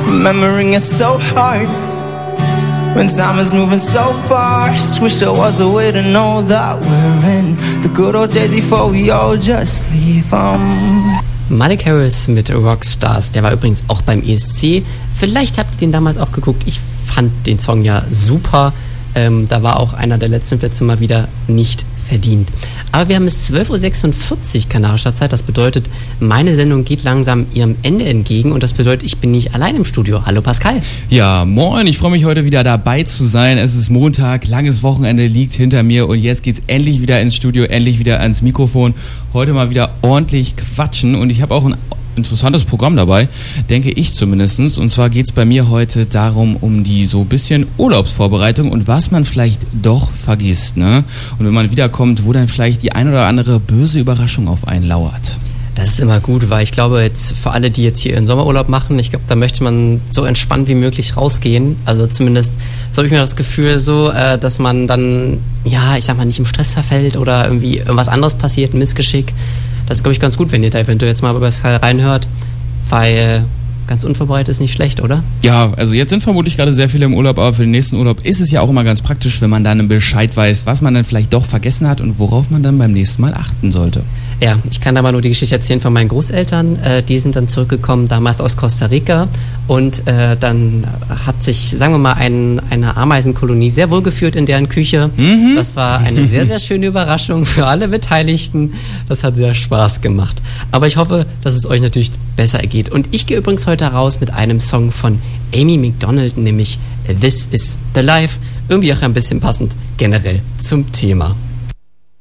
Remembering it's so hard when time is moving so fast. Wish there was a way to know that we're in the good old days before we all just leave. Malik Harris mit Rockstars, der war übrigens auch beim ESC. Vielleicht habt ihr den damals auch geguckt. Ich fand den Song ja super. Da war auch einer der letzten Plätze mal wieder nicht verdient. Aber wir haben es 12.46 Uhr kanadischer Zeit. Das bedeutet, meine Sendung geht langsam ihrem Ende entgegen. Und das bedeutet, ich bin nicht allein im Studio. Hallo Pascal. Ja, moin. Ich freue mich heute wieder dabei zu sein. Es ist Montag, langes Wochenende liegt hinter mir. Und jetzt geht's endlich wieder ins Studio, endlich wieder ans Mikrofon. Heute mal wieder ordentlich quatschen. Und ich habe auch ein interessantes Programm dabei, denke ich zumindest. Und zwar geht es bei mir heute darum, um die so ein bisschen Urlaubsvorbereitung und was man vielleicht doch vergisst, ne? Und wenn man wiederkommt, wo dann vielleicht die ein oder andere böse Überraschung auf einen lauert. Das ist immer gut, weil ich glaube jetzt für alle, die jetzt hier ihren Sommerurlaub machen, ich glaube, da möchte man so entspannt wie möglich rausgehen. Also zumindest so habe ich mir das Gefühl so, dass man dann, ja, ich sag mal, nicht im Stress verfällt oder irgendwie irgendwas anderes passiert, ein Missgeschick. Das ist, glaube ich, ganz gut, wenn ihr da eventuell jetzt mal bei Pascal reinhört, weil ganz unvorbereitet ist nicht schlecht, oder? Ja, also jetzt sind vermutlich gerade sehr viele im Urlaub, aber für den nächsten Urlaub ist es ja auch immer ganz praktisch, wenn man dann Bescheid weiß, was man dann vielleicht doch vergessen hat und worauf man dann beim nächsten Mal achten sollte. Ja, ich kann da mal nur die Geschichte erzählen von meinen Großeltern. Die sind dann zurückgekommen, damals aus Costa Rica. Und dann hat sich, sagen wir mal, eine Ameisenkolonie sehr wohl gefühlt in deren Küche. Mhm. Das war eine sehr, sehr schöne Überraschung für alle Beteiligten. Das hat sehr Spaß gemacht. Aber ich hoffe, dass es euch natürlich besser ergeht. Und ich gehe übrigens heute raus mit einem Song von Amy Macdonald, nämlich This Is The Life. Irgendwie auch ein bisschen passend generell zum Thema.